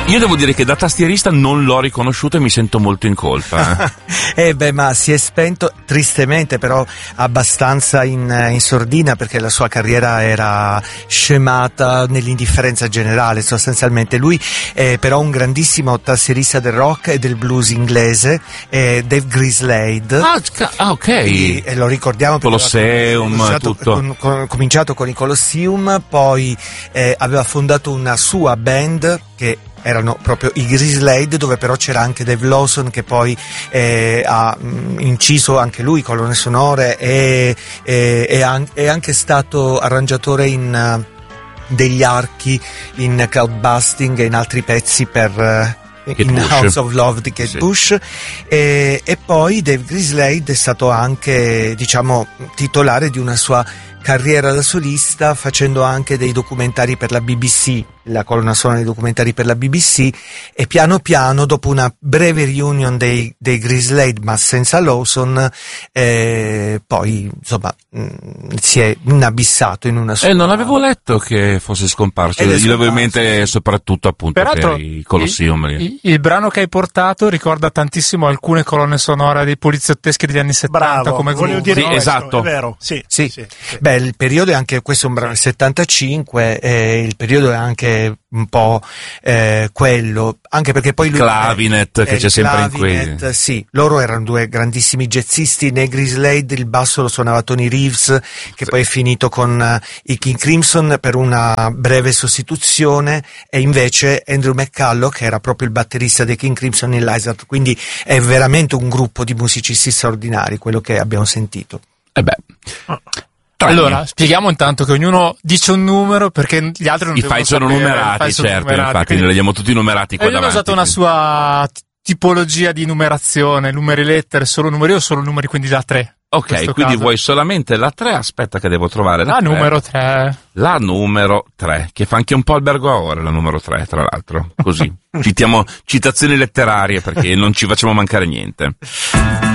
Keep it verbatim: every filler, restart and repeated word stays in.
Io devo dire che da tastierista non l'ho riconosciuto e mi sento molto in colpa. Eh beh, ma si è spento tristemente, però abbastanza in, in sordina, perché la sua carriera era scemata nell'indifferenza generale sostanzialmente. Lui è però un grandissimo tastierista del rock e del blues inglese, è Dave Grislade. Ah, ah ok. E, e lo ricordiamo perché Colosseum, cominciato tutto. con, con, cominciato con i Colosseum, poi eh, aveva fondato una sua band che erano proprio i Grislade, dove però c'era anche Dave Lawson, che poi eh, ha mh, inciso anche lui colonne sonore e è an- anche stato arrangiatore in uh, degli archi, in Cloudbusting e in altri pezzi per uh, in Bush. House of Love di Kate Sì. Bush, e, e poi Dave Grislade è stato anche, diciamo, titolare di una sua carriera da solista, facendo anche dei documentari per la B B C, la colonna sonora dei documentari per la B B C, e piano piano, dopo una breve reunion dei, dei Grislade ma senza Lawson, eh, poi insomma mh, si è inabissato in una sua... E eh, non avevo letto che fosse scomparso, Ed è io avevo in scomparso, mente sì. soprattutto appunto Peraltro, per i Colosseum. il, il, il brano che hai portato ricorda tantissimo alcune colonne sonore dei poliziotteschi degli anni settanta. Bravo, come volevo gruppo, dire Sì, no? questo, esatto. è vero, sì, Sì. sì, sì. Beh, il periodo è anche, questo è un brano del settantacinque, e il periodo è anche un po' eh, quello, anche perché poi lui... Clavinet, eh, che eh, c'è sempre in Clavinet, quei... sì, loro erano due grandissimi jazzisti. Nei Grislade il basso lo suonava Tony Reeves, che Sì. poi è finito con uh, i King Crimson per una breve sostituzione, e invece Andrew McCulloch, che era proprio il batterista dei King Crimson in Lizard, quindi è veramente un gruppo di musicisti straordinari quello che abbiamo sentito. Eh beh. Allora, spieghiamo intanto che ognuno dice un numero, perché gli altri non I devono file sono sapere, i numerati, file sono certo, numerati, infatti quindi noi li abbiamo tutti numerati qua ognuno ha davanti. usato una sua t- tipologia di numerazione, numeri lettere, solo numeri o solo numeri, quindi da tre. Ok, questo quindi caso. vuoi solamente la tre? Aspetta che devo trovare la La tre. numero tre. La numero tre, che fa anche un po' albergo a ore, la numero tre, tra l'altro. Così, citiamo citazioni letterarie perché non ci facciamo mancare niente.